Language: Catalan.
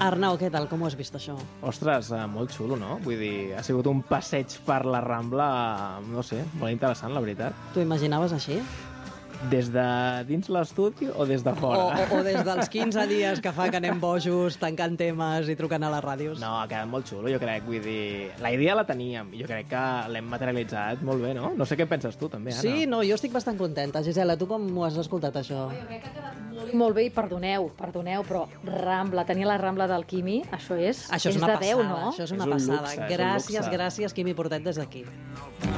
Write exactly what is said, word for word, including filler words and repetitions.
Arnau, què tal? Com ho has vist, això? Ostres, eh, molt xulo, no? Vull dir, ha sigut un passeig per la Rambla, eh, no sé, molt interessant, la veritat. T'ho imaginaves així? Des de dins l'estudi o des de O, fora? o, o des dels quinze dies que fa que anem bojos, tancant temes i trucant a les ràdios? No, ha quedat molt xulo, jo crec. Vull dir, la idea la teníem, jo crec que l'hem materialitzat molt bé, no? No sé què penses tu, també, Anna. Sí, no, jo estic bastant contenta. Gisela, tu com ho has escoltat, això? Jo crec que ha quedat molt, molt bé i perdoneu, perdoneu, però Rambla, tenir la Rambla del Quimi, això és, Això és, és una de passada, Déu, no? això és una És un passada. luxe, és un gràcies, luxe. gràcies, Quimi Portet, des d'aquí.